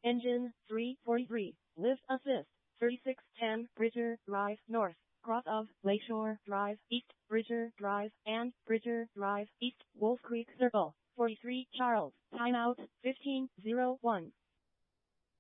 Engine 343. Lift assist. 3610 Bridger Drive North. Cross of Lakeshore Drive East, Bridger Drive, and Bridger Drive East, Wolf Creek Circle. 43 Charles. Timeout 15:01.